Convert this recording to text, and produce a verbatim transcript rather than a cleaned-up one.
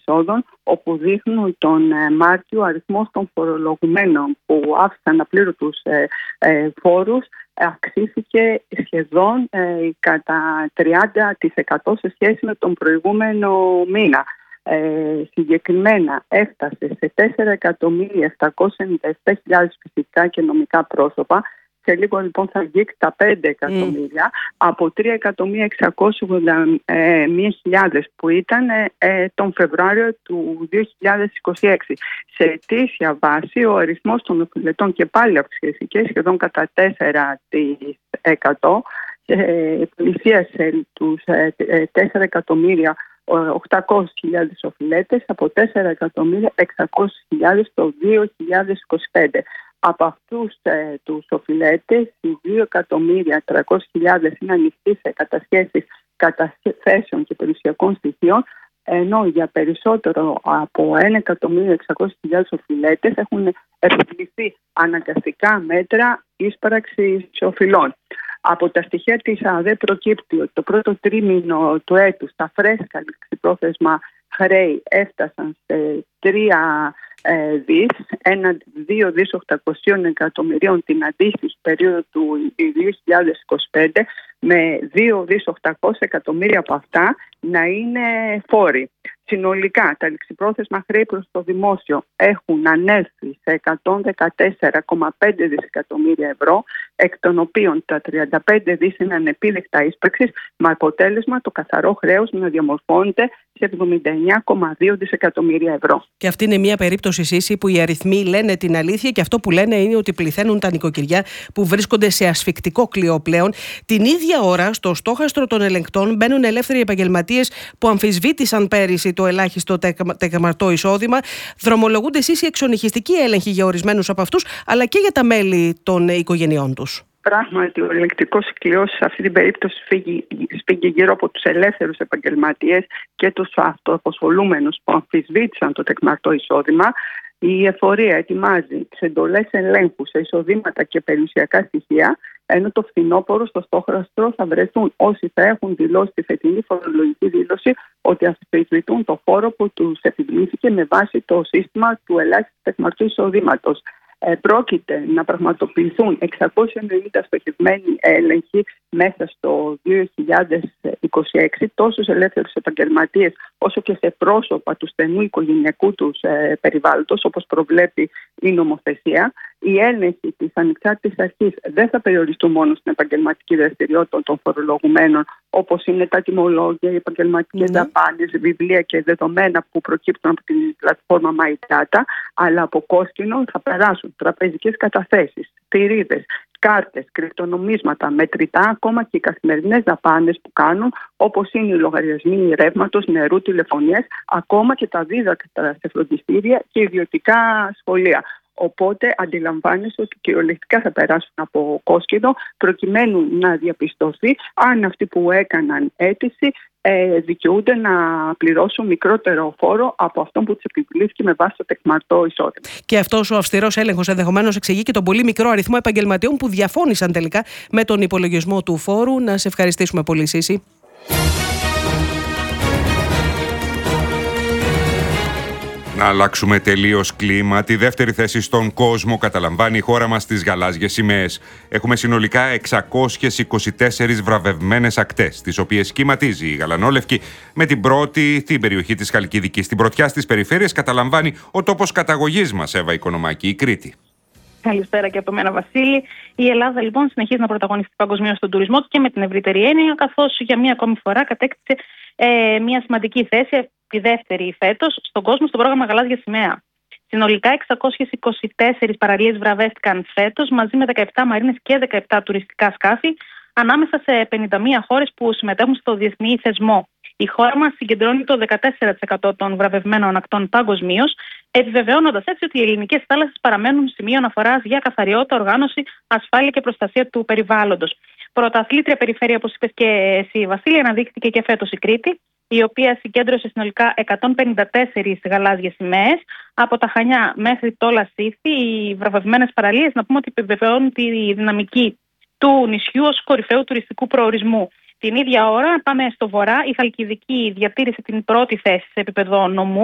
εισόδων, όπου δείχνουν τον Μάρτιο αριθμός των φορολογουμένων που άφησαν απλήρωτους ε, ε, φόρους αυξήθηκε σχεδόν ε, κατά τριάντα τοις εκατό σε σχέση με τον προηγούμενο μήνα. Ε, συγκεκριμένα έφτασε σε τέσσερα εκατομμύρια επτακόσιες ενενήντα επτά χιλιάδες φυσικά και νομικά πρόσωπα. Σε λίγο λοιπόν θα αγγίξει τα πέντε εκατομμύρια mm. από τρία εκατομμύρια εξακόσιες ογδόντα μία χιλιάδες που ήταν ε, τον Φεβρουάριο του δύο χιλιάδες είκοσι έξι. Σε ετήσια βάση ο αριθμός των οφειλετών και πάλι αυξήθηκε σχεδόν κατά τέσσερα τοις εκατό. Ε, πλησίασε τους ε, τέσσερα εκατομμύρια οκτακόσιες χιλιάδες οφειλέτες από τέσσερα εκατομμύρια εξακόσιες χιλιάδες το δύο χιλιάδες είκοσι πέντε. Από αυτούς ε, τους οφειλέτες, οι δύο εκατομμύρια τριακόσιες χιλιάδες είναι ανοιχτοί σε κατασχέσεις καταθέσεων και περιουσιακών στοιχείων, ενώ για περισσότερο από ένα εκατομμύριο εξακόσιες χιλιάδες οφειλέτες έχουν επιβληθεί αναγκαστικά μέτρα ίσπραξης οφειλών. Από τα στοιχεία της ΑΔΕ προκύπτει ότι το πρώτο τρίμηνο του έτους τα φρέσκα ληξιπρόθεσμα χρέη έφτασαν σε τρία δις, ένα δύο δις οκτακόσια εκατομμυρίων την αντίστοιχη περίοδο του δύο χιλιάδες είκοσι πέντε, με δύο δις οκτακόσια εκατομμύρια από αυτά να είναι φόροι. Συνολικά τα ληξιπρόθεσμα χρέη προς το δημόσιο έχουν ανέλθει σε εκατόν δεκατέσσερα κόμμα πέντε δισεκατομμύρια ευρώ, εκ των οποίων τα τριάντα πέντε δις είναι ανεπίδεκτα ίσπραξης, με αποτέλεσμα το καθαρό χρέος να διαμορφώνεται σε εβδομήντα εννέα κόμμα δύο δισεκατομμύρια ευρώ. Και αυτή είναι μια περίπτωση, Σύση, που οι αριθμοί λένε την αλήθεια και αυτό που λένε είναι ότι πληθαίνουν τα νοικοκυριά που βρίσκονται σε ασφικτικό κλειό πλέον. Την ίδια ώρα, στο στόχαστρο των ελεγκτών μπαίνουν ελεύθεροι επαγγελματίες που αμφισβήτησαν πέρυσι το ελάχιστο τεκμαρτό εισόδημα. Δρομολογούνται, Σύση, εξονυχιστικοί έλεγχοι για ορισμένους από αυτούς, αλλά και για τα μέλη των οικογενειών τους. Πράγματι, ο ελεγκτικός κλειός σε αυτή την περίπτωση σφίγγει γύρω από τους ελεύθερους επαγγελματίες και τους αυτοαποσχολούμενους που αμφισβήτησαν το τεκμαρτό εισόδημα. Η εφορία ετοιμάζει τις εντολές ελέγχου σε εισοδήματα και περιουσιακά στοιχεία, ενώ το φθινόπωρο στο στόχαστρο θα βρεθούν όσοι θα έχουν δηλώσει τη φετινή φορολογική δήλωση ότι αμφισβητούν το φόρο που τους επιβλήθηκε με βάση το σύστημα του ελάχιστου τεκμαρτού εισοδήματος. Ε, πρόκειται να πραγματοποιηθούν εξακόσιοι ενενήντα στοχευμένοι έλεγχοι μέσα στο δύο χιλιάδες είκοσι έξι, τόσο στους ελεύθερους επαγγελματίες όσο και σε πρόσωπα του στενού οικογενειακού τους ε, περιβάλλοντος, όπως προβλέπει η νομοθεσία. Οι έλεγχοι της ανεξάρτητης αρχής δεν θα περιοριστούν μόνο στην επαγγελματική δραστηριότητα των φορολογουμένων, όπως είναι τα τιμολόγια, οι επαγγελματικές δαπάνες, mm. βιβλία και δεδομένα που προκύπτουν από την πλατφόρμα MyData, αλλά από κόσκινο θα περάσουν τραπεζικές καταθέσεις, θηρίδες, κάρτες, κρυπτονομίσματα, μετρητά, ακόμα και οι καθημερινές δαπάνες που κάνουν, όπως είναι οι λογαριασμοί ρεύματος, νερού, τηλεφωνίες, ακόμα και τα δίδακτρα σε φροντιστήρια και ιδιωτικά σχολεία. Οπότε αντιλαμβάνεσαι ότι κυριολεκτικά θα περάσουν από κόσκινο προκειμένου να διαπιστωθεί αν αυτοί που έκαναν αίτηση ε, δικαιούνται να πληρώσουν μικρότερο φόρο από αυτόν που τους επιβλήθηκε με βάση το τεκμαρτό εισόδημα. Και αυτός ο αυστηρός έλεγχος ενδεχομένως εξηγεί και τον πολύ μικρό αριθμό επαγγελματιών που διαφώνησαν τελικά με τον υπολογισμό του φόρου. Να σε ευχαριστήσουμε πολύ, Σύση. Να αλλάξουμε τελείως κλίμα. Τη δεύτερη θέση στον κόσμο καταλαμβάνει η χώρα μας στις γαλάζιες σημαίες. Έχουμε συνολικά εξακόσιες είκοσι τέσσερις βραβευμένες ακτές, τις οποίες σχηματίζει η γαλανόλευκη, με την πρώτη την περιοχή της Χαλκιδικής. Την πρωτιά στις περιφέρειες καταλαμβάνει ο τόπος καταγωγής μας, Εύα Οικονομάκη, η Κρήτη. Καλησπέρα και από μένα, Βασίλη. Η Ελλάδα λοιπόν συνεχίζει να πρωταγωνιστεί παγκοσμίως στον τουρισμό και με την ευρύτερη έννοια, καθώς για μία ακόμη φορά κατέκτησε ε, μια σημαντική θέση, τη δεύτερη φέτος, στον κόσμο στο πρόγραμμα Γαλάζια Σημαία. Συνολικά εξακόσιες είκοσι τέσσερις παραλίες βραβεύτηκαν φέτος, μαζί με δεκαεπτά μαρίνες και δεκαεπτά τουριστικά σκάφη, ανάμεσα σε πενήντα μία χώρες που συμμετέχουν στο διεθνή θεσμό. Η χώρα μας συγκεντρώνει το δεκατέσσερα τοις εκατό των βραβευμένων ακτών παγκοσμίως, επιβεβαιώνοντας έτσι ότι οι ελληνικές θάλασσες παραμένουν σημείο αναφοράς για καθαριότητα, οργάνωση, ασφάλεια και προστασία του περιβάλλοντος. Πρωταθλήτρια περιφέρεια, όπως είπες και εσύ, Βασίλη, αναδείχθηκε και φέτος η Κρήτη, η οποία συγκέντρωσε συνολικά εκατόν πενήντα τέσσερις γαλάζιες σημαίες. Από τα Χανιά μέχρι το Λασίθι, οι βραβευμένες παραλίες, να πούμε ότι επιβεβαιώνουν τη δυναμική του νησιού ως κορυφαίου τουριστικού προορισμού. Την ίδια ώρα, πάμε στο βορρά. Η Χαλκιδική διατήρησε την πρώτη θέση σε επίπεδο νομού.